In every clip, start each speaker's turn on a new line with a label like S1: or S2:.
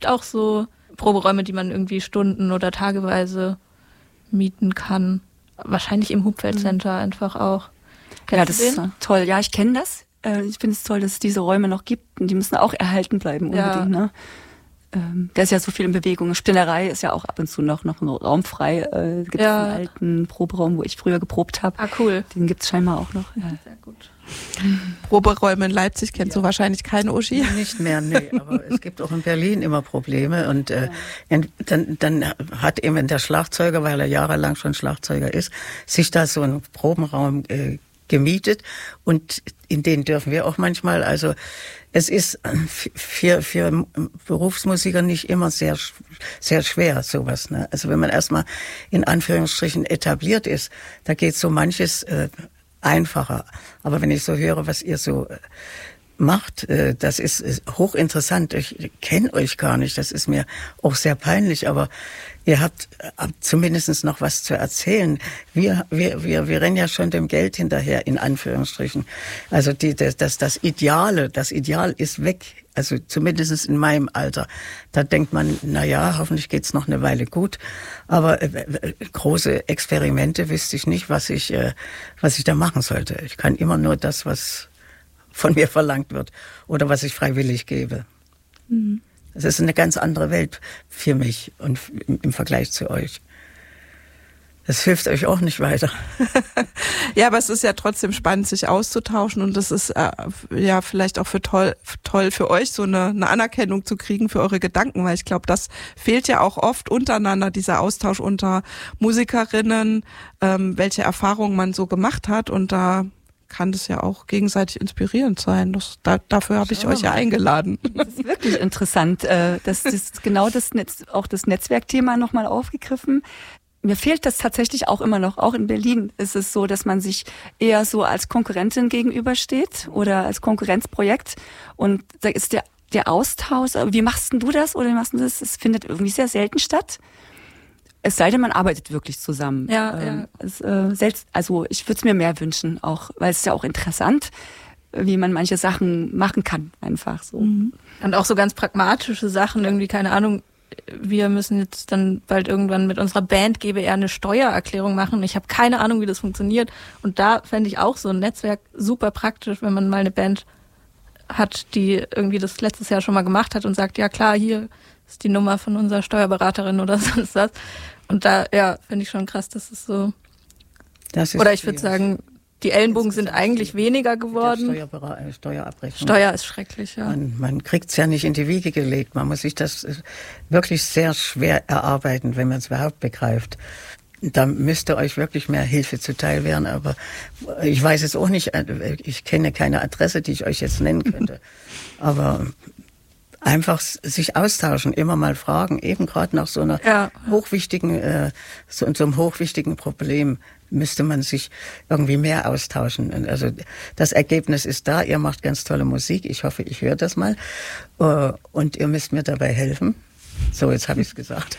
S1: gibt auch so Proberäume, die man irgendwie stunden- oder tageweise mieten kann. Wahrscheinlich im Hupfeld Center einfach auch.
S2: Kennst du den? Ist toll. Ja, ich kenne das. Ich finde es toll, dass es diese Räume noch gibt. Und die müssen auch erhalten bleiben unbedingt. Ne? Da ist ja so viel in Bewegung. Spinnerei ist ja auch ab und zu noch ein Raum frei. Gibt es einen alten Proberaum, wo ich früher geprobt habe.
S1: Ah, cool.
S2: Den gibt es scheinbar auch noch.
S1: Ja. Sehr gut.
S3: Proberäume in Leipzig kennst du wahrscheinlich keine, Uschi?
S4: Nicht mehr, nee. Aber es gibt auch in Berlin immer Probleme. Und dann hat eben der Schlagzeuger, weil er jahrelang schon Schlagzeuger ist, sich da so einen Probenraum gemietet. Und in den dürfen wir auch manchmal. Also es ist für Berufsmusiker nicht immer sehr, sehr schwer, sowas. Ne? Also wenn man erstmal in Anführungsstrichen etabliert ist, da geht so manches einfacher. Aber wenn ich so höre, was ihr so macht, das ist hochinteressant. Ich kenne euch gar nicht, das ist mir auch sehr peinlich, aber ihr habt zumindest noch was zu erzählen. Wir rennen ja schon dem Geld hinterher, in Anführungsstrichen. Also das Ideal ist weg. Also zumindest in meinem Alter. Da denkt man, na ja, hoffentlich geht's noch eine Weile gut. Aber große Experimente wüsste ich nicht, was ich da machen sollte. Ich kann immer nur das, was von mir verlangt wird oder was ich freiwillig gebe. Mhm. Es ist eine ganz andere Welt für mich und im Vergleich zu euch. Das hilft euch auch nicht weiter.
S3: Ja, aber es ist ja trotzdem spannend, sich auszutauschen und das ist ja vielleicht auch toll für euch, so eine Anerkennung zu kriegen für eure Gedanken, weil ich glaube, das fehlt ja auch oft untereinander, dieser Austausch unter Musikerinnen, welche Erfahrungen man so gemacht hat und da kann das ja auch gegenseitig inspirierend sein. Dafür habe ich euch ja eingeladen.
S2: Das ist wirklich interessant. Das ist genau das Netzwerkthema nochmal aufgegriffen. Mir fehlt das tatsächlich auch immer noch. Auch in Berlin ist es so, dass man sich eher so als Konkurrentin gegenübersteht oder als Konkurrenzprojekt. Und da ist der Austausch, wie machst denn du das oder wie machst du das? Es findet irgendwie sehr selten statt. Es sei denn, man arbeitet wirklich zusammen.
S1: Ja.
S2: Also ich würde es mir mehr wünschen, auch weil es ist ja auch interessant, wie man manche Sachen machen kann, einfach so.
S1: Und auch so ganz pragmatische Sachen, irgendwie, keine Ahnung, wir müssen jetzt dann bald irgendwann mit unserer Band GBR eine Steuererklärung machen. Ich habe keine Ahnung, wie das funktioniert. Und da fände ich auch so ein Netzwerk super praktisch, wenn man mal eine Band hat, die irgendwie das letztes Jahr schon mal gemacht hat und sagt, ja klar, hier ist die Nummer von unserer Steuerberaterin oder sonst was. Und da, finde ich schon krass, dass es so... Oder ich würde sagen, die Ellenbogen sind eigentlich weniger geworden.
S4: Steuerabrechnung.
S1: Steuer ist schrecklich, ja.
S4: Man kriegt es ja nicht in die Wiege gelegt. Man muss sich das wirklich sehr schwer erarbeiten, wenn man es überhaupt begreift. Da müsste euch wirklich mehr Hilfe zuteil werden, aber ich weiß es auch nicht. Ich kenne keine Adresse, die ich euch jetzt nennen könnte. Aber einfach sich austauschen, immer mal fragen, eben gerade nach so einer hochwichtigen, so einem hochwichtigen Problem müsste man sich irgendwie mehr austauschen. Also das Ergebnis ist da, ihr macht ganz tolle Musik, ich hoffe, ich höre das mal und ihr müsst mir dabei helfen. So, jetzt habe ich es gesagt.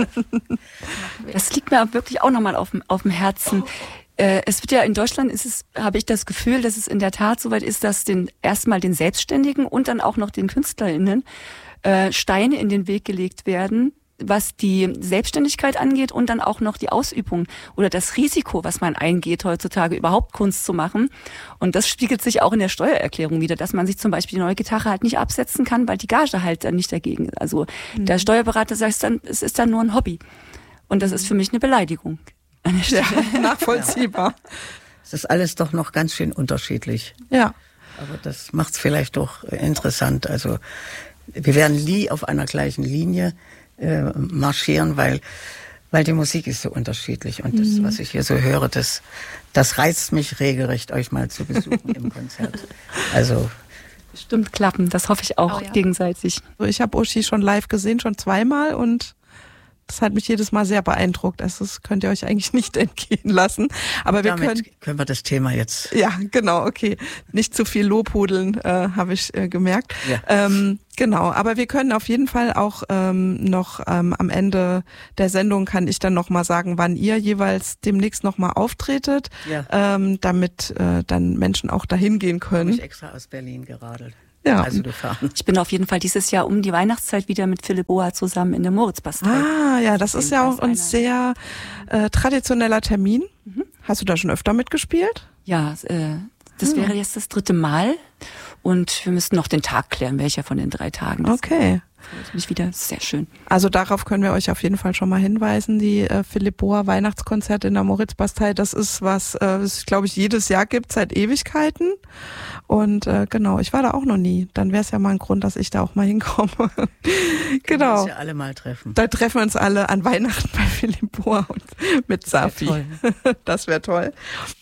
S2: Das liegt mir wirklich auch nochmal auf dem Herzen. Es wird ja in Deutschland habe ich das Gefühl, dass es in der Tat soweit ist, dass erstmal den Selbstständigen und dann auch noch den KünstlerInnen Steine in den Weg gelegt werden, was die Selbstständigkeit angeht und dann auch noch die Ausübung oder das Risiko, was man eingeht, heutzutage überhaupt Kunst zu machen. Und das spiegelt sich auch in der Steuererklärung wieder, dass man sich zum Beispiel die neue Gitarre halt nicht absetzen kann, weil die Gage halt dann nicht dagegen ist. Also der Steuerberater sagt dann, es ist dann nur ein Hobby. Und das ist für mich eine Beleidigung.
S3: Ja, nachvollziehbar.
S4: Es ist alles doch noch ganz schön unterschiedlich.
S3: Ja.
S4: Aber das macht es vielleicht doch interessant. Also wir werden nie auf einer gleichen Linie marschieren, weil die Musik ist so unterschiedlich. Und das, was ich hier so höre, das reizt mich regelrecht, euch mal zu besuchen im Konzert. Also
S2: bestimmt klappen, das hoffe ich auch gegenseitig.
S3: Ich habe Uschi schon live gesehen, schon zweimal und das hat mich jedes Mal sehr beeindruckt. Also das könnt ihr euch eigentlich nicht entgehen lassen. Aber
S4: können wir das Thema jetzt...
S3: Ja, genau, okay. Nicht zu viel Lobhudeln, habe ich gemerkt. Ja. Genau, aber wir können auf jeden Fall auch noch am Ende der Sendung kann ich dann noch mal sagen, wann ihr jeweils demnächst noch mal auftretet, damit dann Menschen auch dahin gehen können.
S4: Habe ich extra aus Berlin geradelt.
S3: Ja.
S4: Also gefahren.
S2: Ich bin auf jeden Fall dieses Jahr um die Weihnachtszeit wieder mit Philipp Boa zusammen in der Moritzbastei.
S3: Ah, ja, das ist ja auch ein sehr traditioneller Termin. Hast du da schon öfter mitgespielt?
S2: Ja, das wäre jetzt das 3. Mal und wir müssten noch den Tag klären, welcher von den 3 Tagen. Das
S3: Okay.
S2: freut mich wieder, sehr schön.
S3: Also darauf können wir euch auf jeden Fall schon mal hinweisen. Die Philipp Boa Weihnachtskonzerte in der Moritzbastei, das ist was, es glaube ich jedes Jahr gibt, seit Ewigkeiten. Und genau, ich war da auch noch nie. Dann wäre es ja mal ein Grund, dass ich da auch mal hinkomme. Genau.
S4: Wir uns ja alle mal treffen.
S3: Da treffen wir uns alle an Weihnachten bei Philipp Boa und mit Safi.
S2: Toll.
S3: Das wäre toll.